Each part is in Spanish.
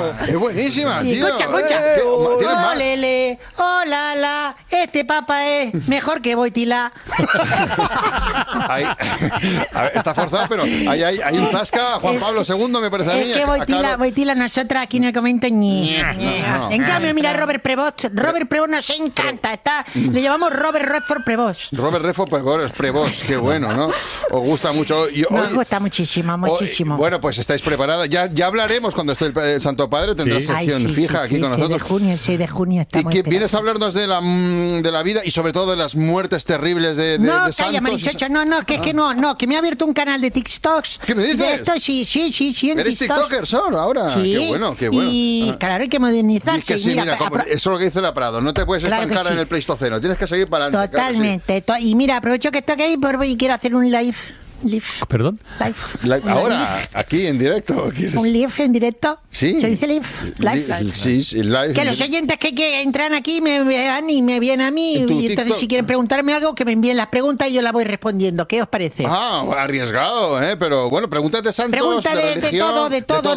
Es buenísima, Sí, tío. Concha. Olele, hola, la. Este papa es mejor que Boitila. A ver, está forzado, pero hay un zasca. Juan Pablo II, me parece a mí. Es que Boitila, nosotras aquí en el comento No. En cambio, mira Robert Prevost. Robert Prevost nos encanta. Le llamamos Robert Redford Prevost. Robert Redford Prevost, qué bueno, ¿no? Os gusta mucho. Nos gusta muchísimo. Bueno, pues estáis preparadas. Ya hablaremos cuando esté el Santo Padre. Tendrá sección fija aquí con nosotros. 6 de junio estamos. Y que vienes a hablarnos de la vida y sobre todo de las muertes terribles de No, santos. calla, Marichocho, que me ha abierto un canal de TikToks. ¿Qué me dices? De esto, sí, en ¿Eres TikTok. TikToker solo ahora? Sí. Qué bueno. Y claro, hay que modernizarse. Y que sí, mira, eso es lo que dice la Prado. No te puedes Claro que estancar sí. en el Pleistoceno. Tienes que seguir para adelante. Totalmente. Y mira, aprovecho que estoy aquí y quiero hacer un live. ¿Perdón? Ahora, aquí en directo. ¿Quieres? Un live en directo. Sí. ¿Se dice live? Sí, live. Que los oyentes que entran aquí me vean y me vienen a mí. Y entonces, TikTok. si quieren preguntarme algo, que me envíen las preguntas y yo las voy respondiendo. ¿Qué os parece? Arriesgado, pero bueno, preguntas de santos, Pregunta de de religión, todo, de todo,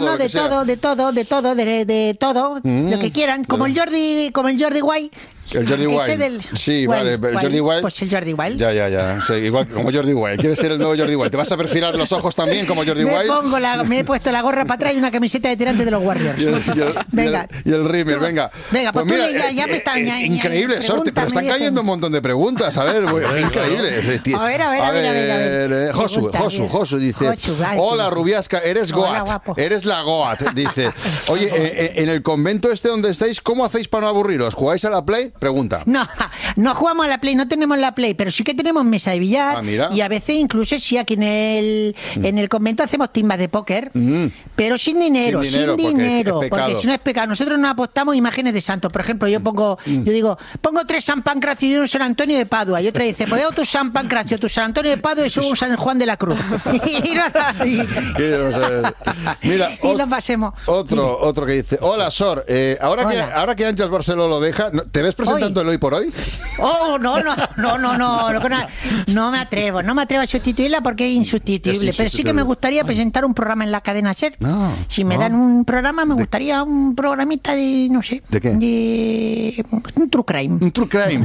lo que quieran, como el Jordi Guay. El Jordi Wild. Sí, vale, el Jordi Wild. Pues el Jordi Wild. Ya. Sí, igual como Jordi Wild. ¿Quieres ser el nuevo Jordi Wild? ¿Te vas a perfilar los ojos también como Jordi Wild? Me he puesto la gorra para atrás y una camiseta de tirantes de los Warriors. Venga. Y el Rímel, venga. Venga, pues mira, ya me están... increíble, Sorte, pero están cayendo un montón de preguntas. A ver, increíble. A ver. Josu dice, vale. hola, Rubiasca, eres Hola, Goat. guapo. Eres la Goat, dice. Oye, en el convento donde estáis, ¿cómo hacéis para no aburriros? ¿Jugáis a la Play? Pregunta. No jugamos a la Play, no tenemos la Play, pero sí que tenemos mesa de billar. Mira. Y a veces incluso sí aquí en el convento hacemos timbas de póker, pero sin dinero, porque si no es pecado. Nosotros no apostamos imágenes de santos. Por ejemplo, yo digo, pongo 3 San Pancracio y un San Antonio de Padua. Y otra dice, pues tu San Pancracio, tu San Antonio de Padua y un San Juan de la Cruz. Mira, y lo pasemos. Otro que dice, hola, Sor, ahora que Ángel Barceló lo deja, ¿te ves presentando el Hoy por Hoy? No me atrevo a sustituirla porque es insustituible. Pero sí que me gustaría presentar un programa en la cadena SER. Si me dan un programa, me gustaría un programita de, no sé. ¿De qué? De un true crime. Un true crime.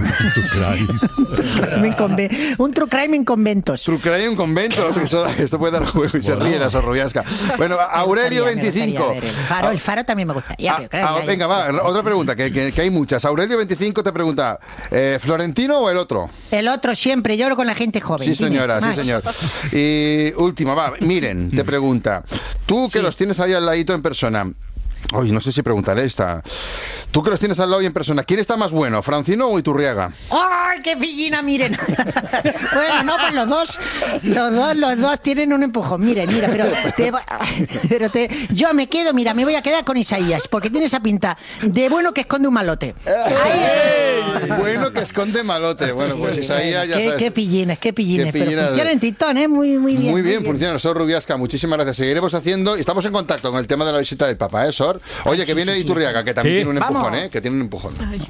Un true crime en conventos. True crime en conventos. Esto puede dar juego y se ríe la Sorroviasca. Bueno, Aurelio 25. El Faro también me gustaría. Venga, va, otra pregunta, que hay muchas. Aurelio 25 te pregunta, ¿Florentino o el otro? El otro siempre, yo hablo con la gente joven. Sí, señora, sí, señor. Y última, Miren, te pregunta, tú que los tienes ahí al ladito en persona, Uy, no sé si preguntaré esta. Tú que los tienes al lado y en persona, ¿quién está más bueno, Francino o Iturriaga? ¡Ay, qué pillina, miren! Bueno, no, pues los dos tienen un empujón. Mira, yo me quedo, me voy a quedar con Isaías, porque tiene esa pinta de bueno que esconde un malote. Bueno que esconde malote. Bueno, pues Isaías ya sabes. Qué pillines. Pero funciona en TikTok, Muy bien. Muy bien, funciona. Sor Rubiasca, muchísimas gracias. Seguiremos haciendo, y estamos en contacto con el tema de la visita del Papa, Sor? Oye, que viene Iturriaga, que también tiene un empujón, que tiene un empujón.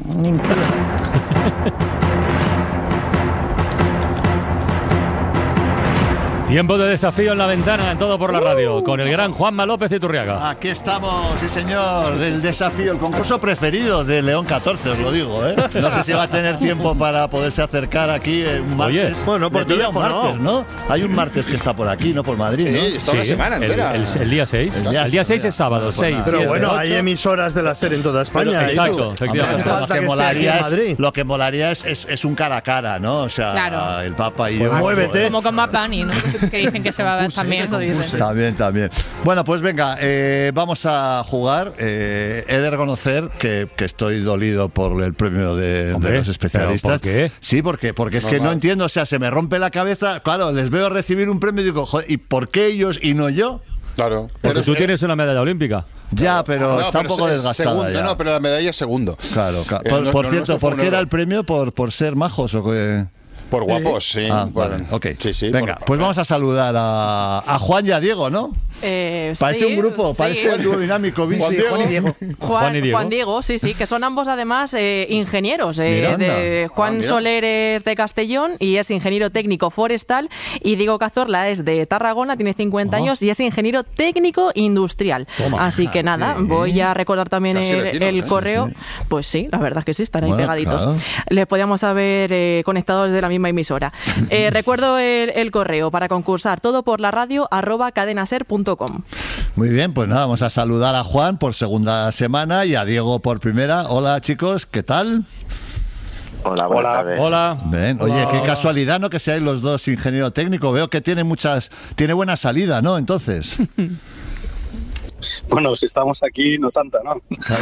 Tiempo de desafío en la ventana, en Todo por la Radio, con el gran Juanma López de Iturriaga. Aquí estamos, sí señor, el desafío, el concurso preferido de León 14, os lo digo, No sé si va a tener tiempo para poderse acercar aquí un martes. Oye, bueno, por día un martes, ¿no? Hay un martes que está por aquí, ¿no? Por Madrid, ¿no? Sí, está una semana entera. El día 6. El día 6 es sábado, 6. Pero bueno, hay emisoras de la SER en toda España. Exacto, efectivamente. Lo que molaría es un cara a cara, ¿no? O sea, claro. El Papa y yo. Muévete. Como con Bad Bunny, ¿no? Que dicen que se va a ver también, eso dicen. También. Bueno, pues venga, vamos a jugar. He de reconocer que estoy dolido por el premio de los especialistas. ¿Por qué? Sí, porque es que no entiendo, o sea, se me rompe la cabeza. Claro, les veo recibir un premio y digo, joder, ¿y por qué ellos y no yo? Claro. Porque tú tienes una medalla olímpica. Ya, pero está un poco desgastada segundo, ya. No, pero la medalla es segundo. Claro. Por cierto, ¿por qué era el premio? ¿Por ser majos o qué? Por guapos, sí. Vale, ok. Sí, venga, pues vamos a saludar a Juan y a Diego, ¿no? Parece un grupo, parece un dúo dinámico. Juan y Diego. Juan Diego, sí, que son ambos además ingenieros. Juan Soler es de Castellón y es ingeniero técnico forestal, y Diego Cazorla es de Tarragona, tiene 50 años y es ingeniero técnico industrial. Toma. Así que nada, voy a recordar también el correo. Sí. Pues sí, la verdad es que sí, están ahí pegaditos. Claro. Les podíamos haber conectado desde la misma emisora. Recuerdo el correo para concursar, todo por la radio @cadenaser.com. Muy bien, pues nada, vamos a saludar a Juan por segunda semana y a Diego por primera. Hola, chicos, ¿qué tal? Hola, buenas tardes. Hola. Bien. Oye, qué casualidad, ¿no? Que seáis los dos ingeniero técnico. Veo que tiene buena salida, ¿no? Entonces. Bueno, si estamos aquí, no tanta, ¿no?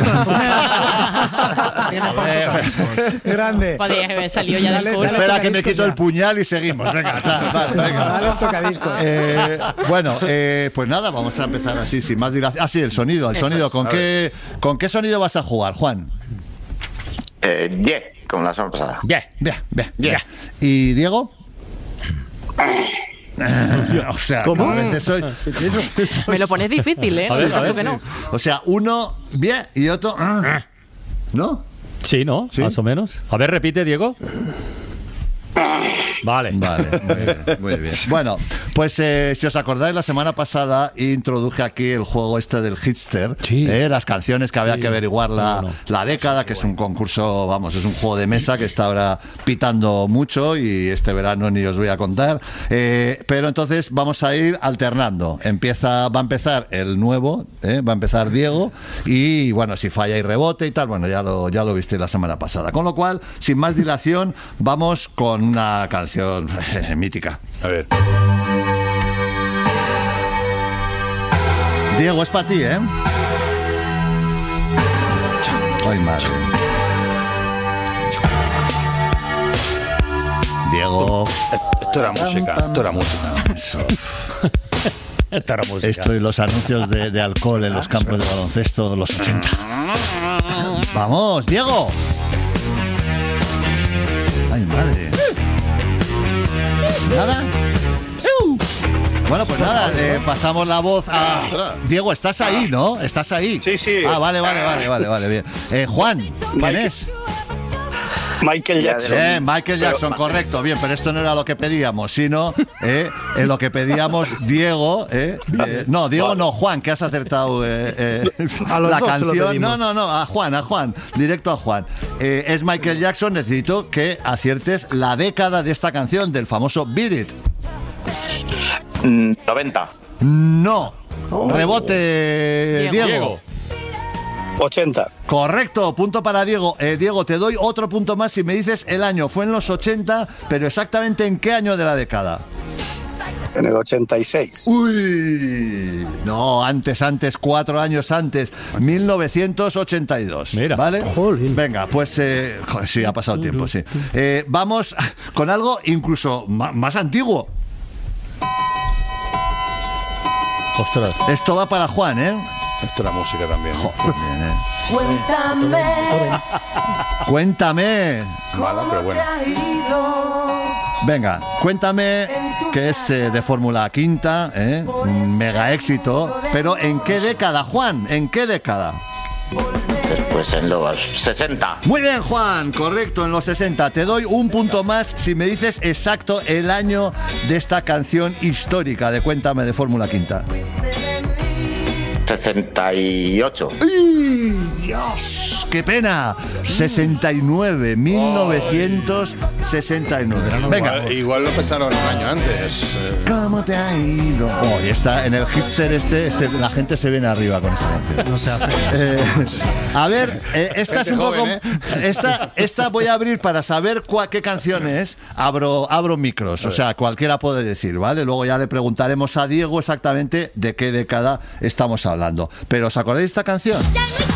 Grande. Joder, salió ya del curso. Espera que me quito el puñal y seguimos. Venga, venga. Dale un tocadiscos. Bueno, pues nada, vamos a empezar así, sin más dilación. Ah, sí, el sonido. ¿Con qué sonido vas a jugar, Juan? Como la semana pasada. Bien. ¿Y Diego? O sea, ¿cómo? A veces soy... Me lo pones difícil, ¿eh? A ver, Tanto que no. O sea, uno bien y otro... ¿No? Sí, ¿no? ¿Sí? Más o menos. A ver, repite, Diego. Vale, muy bien. Bueno, pues si os acordáis, la semana pasada introduje aquí el juego del Hitster, sí. Las canciones que había que averiguar la década, que es un concurso, vamos, es un juego de mesa que está ahora pitando mucho y este verano ni os voy a contar, pero entonces vamos a ir alternando. Va a empezar el nuevo, va a empezar Diego, y bueno, si falla y rebote y tal, bueno, ya lo visteis la semana pasada. Con lo cual, sin más dilación, vamos con una canción mítica. A ver. Diego, es para ti, ¿eh? Ay, madre. Diego. Esto era música. Eso. Esta era música. Esto y los anuncios de alcohol en los campos de baloncesto de los 80. ¡Vamos, Diego! ¡Ay, madre! ¿Nada? Bueno, pues nada, pasamos la voz a... Diego, ¿estás ahí, no? ¿Estás ahí? Sí. Ah, vale, bien. Juan, ¿quién es? Michael Jackson. Michael Jackson, correcto. Bien, pero esto no era lo que pedíamos, sino en lo que pedíamos Diego. No, Diego no, Juan, que has acertado a los la dos canción. No, a Juan, directo a Juan. Es Michael Jackson, necesito que aciertes la década de esta canción, del famoso Beat It. 90. No. Rebote, Diego. 80. Correcto, punto para Diego. Diego, te doy otro punto más si me dices el año. Fue en los 80, pero exactamente en qué año de la década. En el 86. Uy, no, antes, 4 años antes, 1982. Mira. ¿Vale? Jolín. Venga, pues sí, ha pasado tiempo, sí. Vamos con algo incluso más antiguo. Ostras. Esto va para Juan, ¿eh? Esto era música también. Bien, Cuéntame. Mala, pero bueno. Venga, cuéntame, que es de Fórmula Quinta, un mega éxito, pero ¿en qué década, Juan? ¿En qué década? Pues en los 60. Muy bien, Juan, correcto, en los 60. Te doy un punto más si me dices exacto el año de esta canción histórica de Cuéntame, de Fórmula Quinta. 68. ¡Ay, Dios! ¡Qué pena! 69, 1969. Venga. Igual lo pensaron un año antes. ¿Cómo te ha ido? Oh, y está en el Hitster la gente se viene arriba con esta canción. No se hace. A ver, esta es un poco... joven, Esta voy a abrir para saber qué canción es. Abro micros, o sea, cualquiera puede decir, ¿vale? Luego ya le preguntaremos a Diego exactamente de qué década estamos hablando. Pero ¿os acordáis de esta canción?